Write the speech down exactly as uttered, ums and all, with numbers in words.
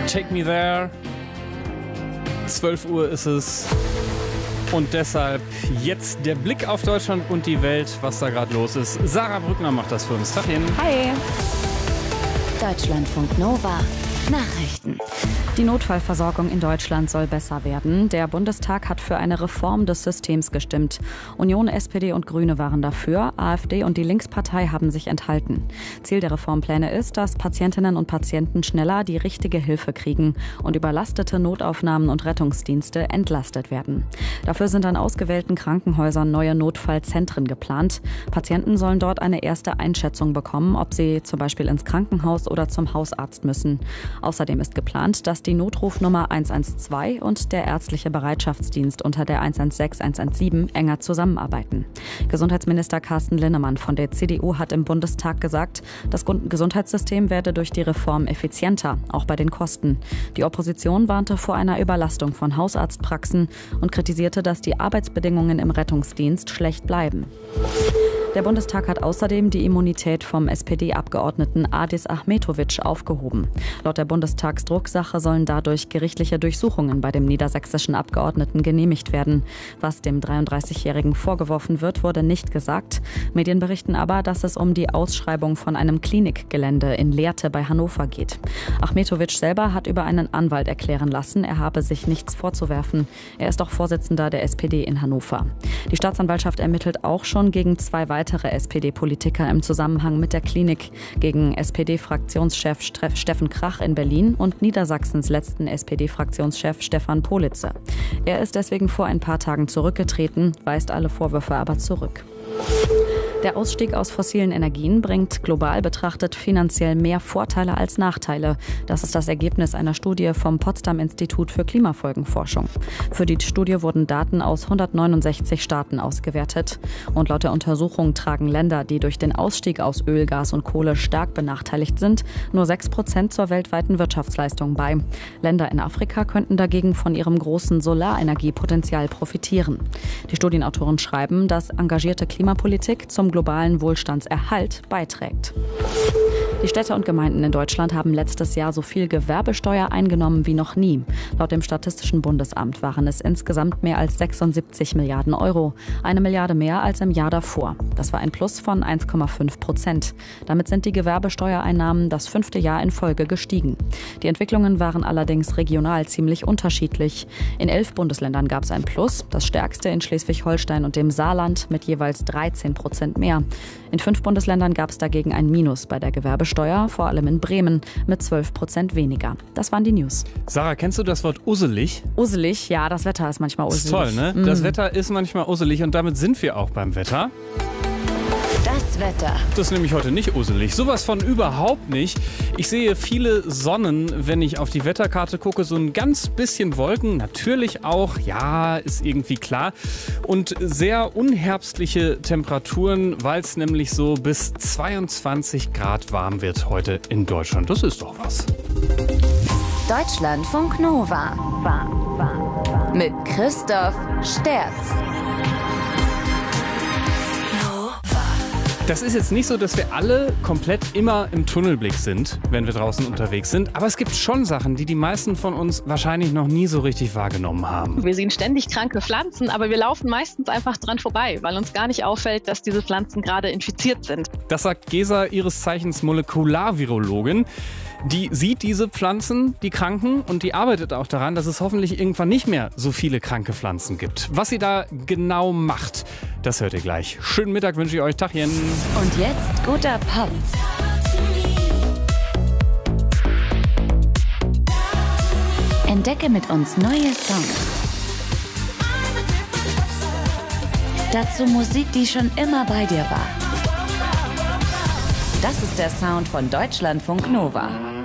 Take Me There. zwölf Uhr ist es. Und deshalb jetzt der Blick auf Deutschland und die Welt, was da gerade los ist. Sarah Brückner macht das für uns. Tagchen. Hi. Deutschlandfunk Nova. Nachrichten. Die Notfallversorgung in Deutschland soll besser werden. Der Bundestag hat für eine Reform des Systems gestimmt. Union, S P D und Grüne waren dafür. AfD und die Linkspartei haben sich enthalten. Ziel der Reformpläne ist, dass Patientinnen und Patienten schneller die richtige Hilfe kriegen und überlastete Notaufnahmen und Rettungsdienste entlastet werden. Dafür sind an ausgewählten Krankenhäusern neue Notfallzentren geplant. Patienten sollen dort eine erste Einschätzung bekommen, ob sie zum Beispiel ins Krankenhaus oder zum Hausarzt müssen. Außerdem ist geplant, dass die Notrufnummer eins eins zwei und der ärztliche Bereitschaftsdienst unter der eins eins sechs eins eins sieben enger zusammenarbeiten. Gesundheitsminister Carsten Linnemann von der C D U hat im Bundestag gesagt, das Gesundheitssystem werde durch die Reform effizienter, auch bei den Kosten. Die Opposition warnte vor einer Überlastung von Hausarztpraxen und kritisierte, dass die Arbeitsbedingungen im Rettungsdienst schlecht bleiben. Der Bundestag hat außerdem die Immunität vom S P D-Abgeordneten Adis Ahmetović aufgehoben. Laut der Bundestagsdrucksache sollen dadurch gerichtliche Durchsuchungen bei dem niedersächsischen Abgeordneten genehmigt werden. Was dem dreiunddreißigjährigen vorgeworfen wird, wurde nicht gesagt. Medien berichten aber, dass es um die Ausschreibung von einem Klinikgelände in Lehrte bei Hannover geht. Ahmetović selber hat über einen Anwalt erklären lassen, er habe sich nichts vorzuwerfen. Er ist auch Vorsitzender der S P D in Hannover. Die Staatsanwaltschaft ermittelt auch schon gegen zwei weitere weitere S P D-Politiker im Zusammenhang mit der Klinik, gegen S P D-Fraktionschef Steffen Krach in Berlin und Niedersachsens letzten S P D-Fraktionschef Stefan Politzer. Er ist deswegen vor ein paar Tagen zurückgetreten, weist alle Vorwürfe aber zurück. Der Ausstieg aus fossilen Energien bringt global betrachtet finanziell mehr Vorteile als Nachteile. Das ist das Ergebnis einer Studie vom Potsdam-Institut für Klimafolgenforschung. Für die Studie wurden Daten aus hundertneunundsechzig Staaten ausgewertet. Und laut der Untersuchung tragen Länder, die durch den Ausstieg aus Öl, Gas und Kohle stark benachteiligt sind, nur sechs Prozent zur weltweiten Wirtschaftsleistung bei. Länder in Afrika könnten dagegen von ihrem großen Solarenergiepotenzial profitieren. Die Studienautoren schreiben, dass engagierte Klimapolitik zum globalen Wohlstandserhalt beiträgt. Die Städte und Gemeinden in Deutschland haben letztes Jahr so viel Gewerbesteuer eingenommen wie noch nie. Laut dem Statistischen Bundesamt waren es insgesamt mehr als sechsundsiebzig Milliarden Euro. Eine Milliarde mehr als im Jahr davor. Das war ein Plus von eins Komma fünf Prozent. Damit sind die Gewerbesteuereinnahmen das fünfte Jahr in Folge gestiegen. Die Entwicklungen waren allerdings regional ziemlich unterschiedlich. In elf Bundesländern gab es ein Plus, das stärkste in Schleswig-Holstein und dem Saarland mit jeweils dreizehn Prozent mehr. In fünf Bundesländern gab es dagegen ein Minus bei der Gewerbesteuer, vor allem in Bremen, mit zwölf Prozent weniger. Das waren die News. Sarah, kennst du das Wort usselig? Usselig, ja, das Wetter ist manchmal usselig. Das ist toll, ne? Mm. Das Wetter ist manchmal usselig und damit sind wir auch beim Wetter. Das Wetter. Das ist nämlich heute nicht usselig. Sowas von überhaupt nicht. Ich sehe viele Sonnen, wenn ich auf die Wetterkarte gucke. So ein ganz bisschen Wolken. Natürlich auch, ja, ist irgendwie klar. Und sehr unherbstliche Temperaturen, weil es nämlich so bis zweiundzwanzig Grad warm wird heute in Deutschland. Das ist doch was. Deutschlandfunk Nova. Mit Christoph Sterz. Das ist jetzt nicht so, dass wir alle komplett immer im Tunnelblick sind, wenn wir draußen unterwegs sind. Aber es gibt schon Sachen, die die meisten von uns wahrscheinlich noch nie so richtig wahrgenommen haben. Wir sehen ständig kranke Pflanzen, aber wir laufen meistens einfach dran vorbei, weil uns gar nicht auffällt, dass diese Pflanzen gerade infiziert sind. Das sagt Gesa, ihres Zeichens Molekularvirologin. Die sieht diese Pflanzen, die Kranken, und die arbeitet auch daran, dass es hoffentlich irgendwann nicht mehr so viele kranke Pflanzen gibt. Was sie da genau macht, das hört ihr gleich. Schönen Mittag wünsche ich euch. Tachchen. Und jetzt guter Pop. Entdecke mit uns neue Songs. Dazu Musik, die schon immer bei dir war. Das ist der Sound von Deutschlandfunk Nova.